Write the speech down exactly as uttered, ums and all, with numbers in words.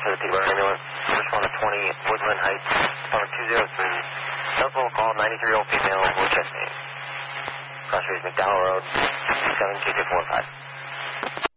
to the Peterborough ambulance. Respond to twenty Woodland Heights. Respond two zero three. Telephone call, ninety-three-year-old female, low chest pain. Cross Street, McDowell Road, seven two two four five.